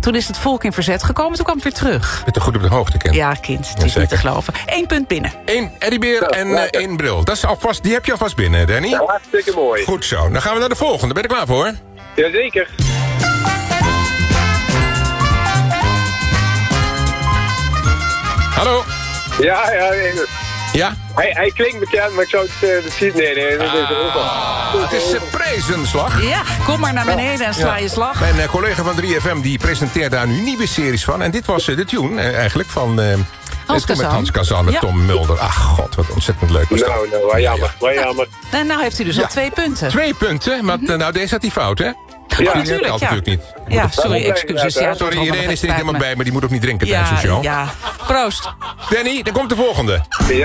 Toen is het volk in verzet gekomen, toen kwam het weer terug. Bent er goed op de hoogte, Ken? Ja, kind, het is niet te geloven. 1 punt binnen. 1 Eddybeer en 1 bril. Dat is alvast, die heb je alvast binnen, Danny. Ja, hartstikke mooi. Goed zo. Dan gaan we naar de volgende. Ben je er klaar voor? Jazeker. Hallo? Ja. Ja? Hij klinkt bekend, maar ik zou het zien. Nee, dat is ook al. Het is prijzenslag. Ja, kom maar naar beneden en sla je slag. Mijn collega van 3FM die presenteert daar nu nieuwe series van. En dit was de tune eigenlijk van... Hans Kazan. Met Hans Kazan, met Tom Mulder. Ach god, wat ontzettend leuk was dat. Nou, wat jammer. En nou heeft u dus al 2 punten. 2 punten, maar nou deze had hij fout, hè? Ja, natuurlijk, natuurlijk niet. Ja, sorry, excuses. Ja, Sorry, Irene is er niet helemaal bij, maar die moet ook niet drinken tijdens de show. Ja, proost. Danny, dan komt de volgende.